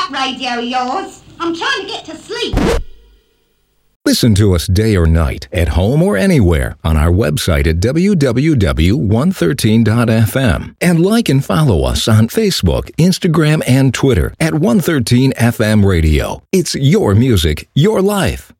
that radio of yours. I'm trying to get to sleep. Listen to us day or night, at home or anywhere, on our website at www.113.fm. And like and follow us on Facebook, Instagram, and Twitter at 113FM Radio. It's your music, your life.